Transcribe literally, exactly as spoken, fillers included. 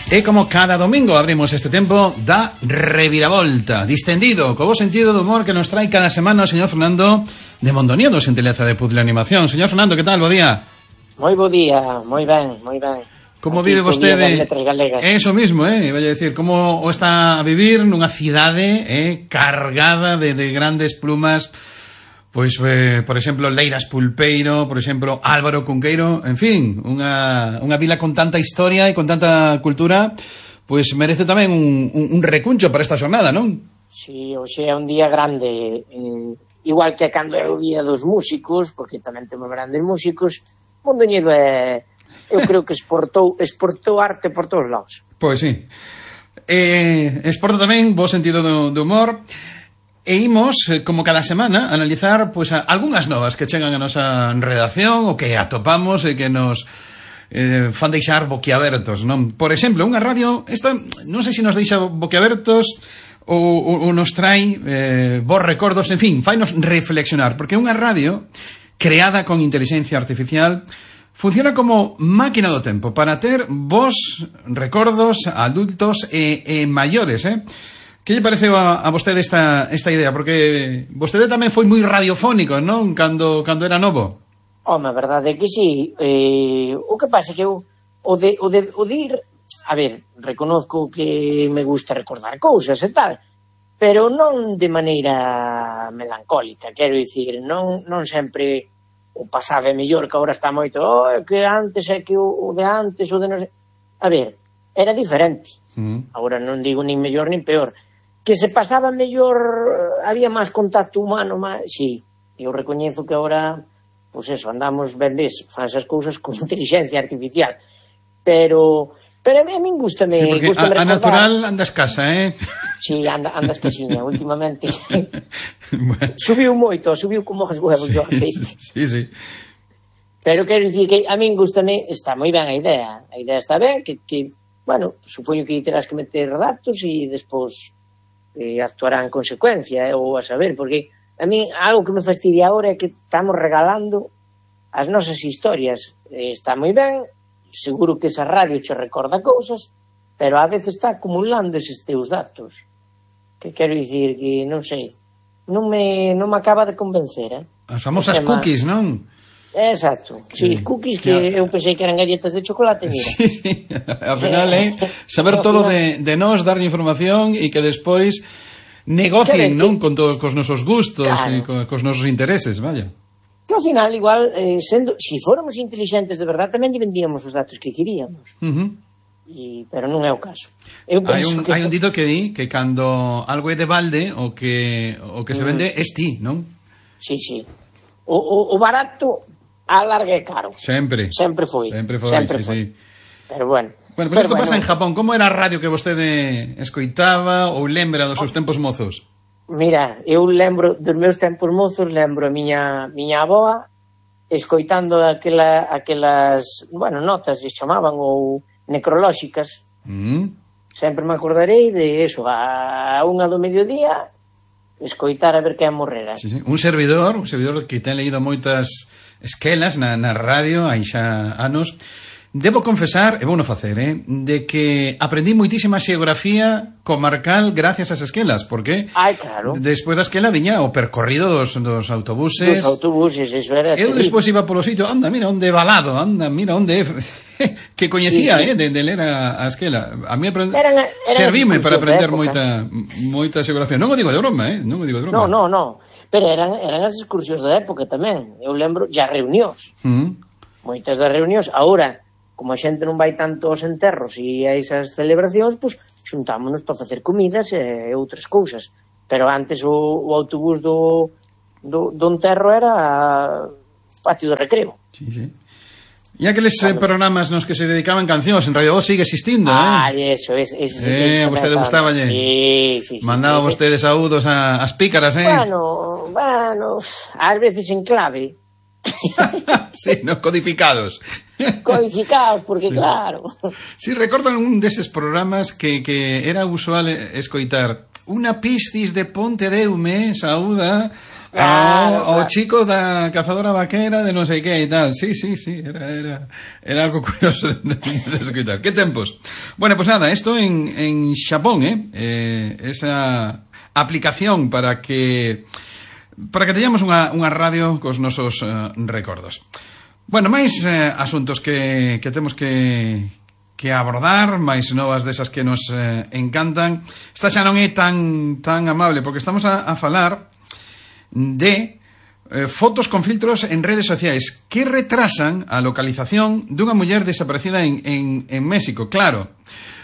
E como cada domingo abrimos este tempo da reviravolta distendido, co bo sentido do humor que nos trae cada semana o señor Fernando de Mondoñedo, Xentileza de Puzzle Animación. Señor Fernando, que tal? Bo día. Moi bo día, moi ben, moi ben. Como aquí vive vostede? Eso mismo, eh, vai a decir, como o está a vivir nunha cidade eh, cargada de, de grandes plumas. Pois, eh, por exemplo, Leiras Pulpeiro, por exemplo, Álvaro Cunqueiro, en fin, unha, unha vila con tanta historia e con tanta cultura, pois merece tamén un, un, un recuncho para esta xornada, non? Si, hoxe é un día grande, eh, igual que cando é o día dos músicos, porque tamén temos grandes músicos, Mondoñedo é, eu creo que exportou, exportou arte por todos lados. Pois sí. Eh, exporta tamén bo sentido do, do humor. E imos, como cada semana, analizar pois, algunhas novas que chegan a nosa redacción ou que atopamos e que nos eh, fan deixar boquiabertos, non? Por exemplo, unha radio, esta non sei se nos deixa boquiabertos ou, ou, ou nos trai eh, bons recordos, en fin, fainos reflexionar, porque unha radio creada con inteligencia artificial funciona como máquina do tempo para ter bons recordos adultos e, e maiores, eh? Que lle pareceu a, a vostede esta, esta idea? Porque vostede tamén foi moi radiofónico, non? Cando, cando era novo. Home, a verdade é que sí. Eh, o que pasa é que eu, o de, o de, o de ir... A ver, reconozco que me gusta recordar cousas e tal, pero non de maneira melancólica, quero dicir, non, non sempre o pasaba mellor, que agora está moito, oh, que antes é que o, o de antes, o de non sei... A ver, era diferente. Mm. Agora non digo nin mellor nin peor. Que se pasaba mellor, había máis contacto humano, máis... Sí, eu recoñezo que agora, pois eso, andamos, ben ves, fan esas cousas con inteligencia artificial, pero pero a mí gustame... Sí, porque gustame a, a natural anda escasa, eh? Sí, anda, anda escasiña, últimamente. Bueno. Subiu moito, subiu como os huevos do aceite. Sí, sí. Pero quero dicir que a mí gustame, está moi ben a idea, a idea está ben, que, que bueno, supoño que terás que meter datos e despois eh, actuará en consecuencia, eh, ou a saber, porque a mí algo que me fastidia agora é que estamos regalando as nosas historias. Eh, está moi ben, seguro que esa radio che recorda cousas, pero a veces está acumulando eses teus datos. Que quero dicir que, non sei, non me, non me acaba de convencer, eh? As famosas cookies, non? Exacto, sí, sí, cookies que claro. Eu pensei que eran galletas de chocolate, mira. Sí, sí. Ao final, eh, saber todo de, de nós, darlle información e que despois negocien, non? Con todos cos nosos gustos e claro. co, cos nosos intereses, vaya. Que ao final, igual, eh, sendo, si fóramos inteligentes de verdad, tamén lle vendíamos os datos que queríamos. Uh-huh. E, pero non é o caso. Eu hai, un, que... hai un dito que di que cando algo é de balde, o que, o que se vende uh-huh. es ti, non? Sí, sí. O, o, o barato... a larga e caro. Sempre. Sempre foi. Sempre foi, Sempre sí, foi. sí. Pero bueno. Bueno, pois pues isto bueno. pasa en Japón. Como era a radio que vostede escoitaba ou lembra dos seus tempos mozos? Mira, eu lembro dos meus tempos mozos, lembro a miña, miña avoa escoitando aquela, aquelas, bueno, notas que chamaban ou necrolóxicas. Mm. Sempre me acordarei de eso, a unha do mediodía escoitar a ver quen morrera. Sí, sí. Un servidor, un servidor que ten leído moitas esquelas na, na radio hai xa anos. Debo confesar, e vou non facer, eh, de que aprendí moitísima xeografía comarcal gracias ás esquelas, porque Ai, claro. despois da esquela viña o percorrido dos, dos autobuses. Dos autobuses, eso era. Eu despois iba polo sitio, anda, mira onde é Balado, anda, mira onde é... que coñecía, sí, sí. eh, de, de ler a, a esquela. A mí aprend... eran, eran servime para aprender moita moita xeografía. Non o digo de broma, eh, non o digo de broma. No, no, no. Pero eran eran as excursións da época tamén. Eu lembro já reunións. Uh-huh. Moitas das reunións. Agora, como a xente non vai tanto aos enterros e a esas celebracións, pois xuntámonos para facer comidas e outras cousas. Pero antes o, o autobús do, do, do enterro era patio de recreo. Sí, sí. E aqueles eh, programas nos que se dedicaban cancións en Radio Voz sigue existindo, ah, eh? Ah, eso, es, es, eh, a vostede gustaballe. Sí, sí, sí. Mandaba sí, vostede saúdos a, as pícaras, eh? Bueno, bueno, ás veces en clave. Sí, no codificados. Codificados, porque sí. Claro. Sí, recordo un deses programas que, que era usual escoitar. Una piscis de Pontedeume saúda Claro, o, o claro. chico da cazadora vaquera de non sei que e tal. Sí, sí, sí, era, era, era algo curioso de, de, de escutar. ¿Qué tempos? Bueno, pues nada, esto en, en Xapón, ¿eh? eh esa aplicación para que para que teñamos unha, unha radio cos nosos uh, recordos. Bueno, máis uh, asuntos que, que temos que que abordar, máis novas desas que nos uh, encantan. Esta xa non é tan tan amable, porque estamos a, a falar de eh, fotos con filtros en redes sociais que retrasan a localización dunha muller desaparecida en, en, en México. Claro,